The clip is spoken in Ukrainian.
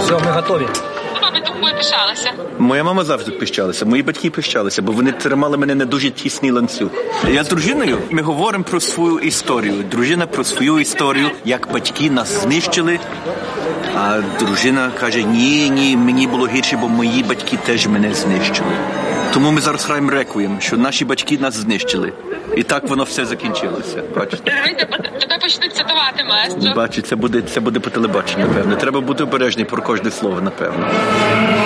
Все, ми готові. Мама тобою пишалася. Моя мама завжди пищалася, мої батьки пищалися, бо вони тримали мене на дуже тісний ланцюг. Я з дружиною, ми говоримо про свою історію. Дружина про свою історію, як батьки нас знищили. А дружина каже, ні, мені було гірше, бо мої батьки теж мене знищили. Тому ми зараз граємо реквієм, що наші батьки нас знищили. І так воно все закінчилося. Бачите? Тебе почнуть цитувати, маестро. Бачите, це буде по телебаченню, напевно. Треба бути обережний про кожне слово, напевно.